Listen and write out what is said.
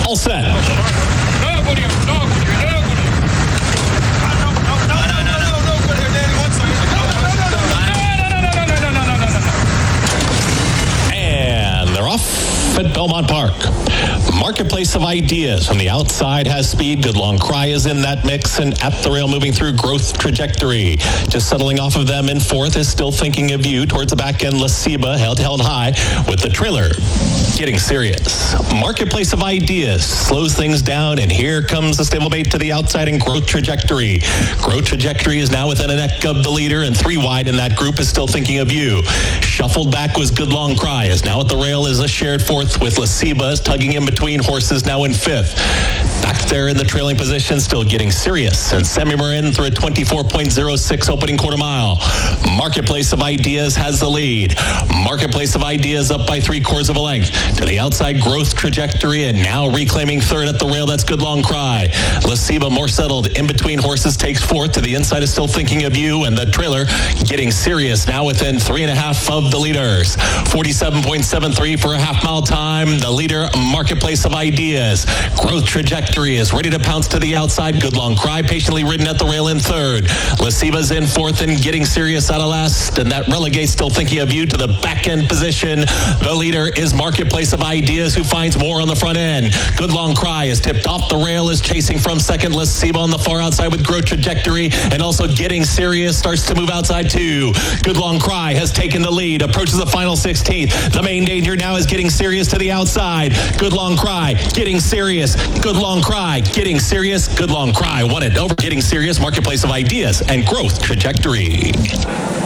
All set. And they're off at Belmont Park. Marketplace of Ideas from the outside has speed. Good Long Cry is in that mix, and At the Rail moving through Growth Trajectory. Just settling off of them in fourth is Still Thinking of You. Towards the back end, Lasiba held high with the trailer Getting Serious. Marketplace of Ideas slows things down, and here comes the stablemate to the outside in Growth Trajectory. Growth Trajectory is now within a neck of the leader, and 3 wide in that group is Still Thinking of You. Shuffled back was Good Long Cry, as now at the rail is a shared fourth with Lasiba tugging in between horses now in fifth. Back there in the trailing position, Still Getting Serious, and Sammy Marin through a 24.06 opening quarter mile. Marketplace of Ideas has the lead. Marketplace of Ideas up by 3/4 of a length. To the outside, Growth Trajectory, and now reclaiming third at the rail, that's Good Long Cry. Lasiba more settled in between horses takes fourth. To the inside is Still Thinking of You, and the trailer Getting Serious now within 3.5 of the leaders. 47.73 for a half-mile time. The leader, Marketplace of Ideas. Growth Trajectory is ready to pounce to the outside. Good Long Cry patiently ridden at the rail in third. Lasiba's in fourth and Getting Serious out of last, and that relegates Still Thinking of You to the back-end position. The leader is Marketplace of Ideas, who finds more on the front end. Good Long Cry is tipped off the rail, is chasing from second. Lasiba on the far outside with Growth Trajectory, and also Getting Serious starts to move outside too. Good Long Cry has taken the lead, approaches the final 16th. The main danger now is Getting Serious to the outside. Good Long Cry, Getting Serious, Good Long Cry, Getting Serious, Good Long Cry won it over Getting Serious, Marketplace of Ideas, and Growth Trajectory.